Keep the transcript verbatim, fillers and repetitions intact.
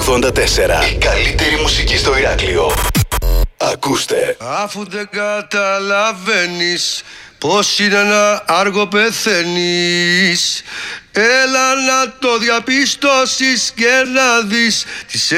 ογδόντα τέσσερα. Η καλύτερη μουσική στο Ηράκλειο. Ακούστε. Αφού δεν καταλαβαίνεις πως είναι να άργο πεθαίνεις, έλα να το διαπιστώσεις και να δεις τις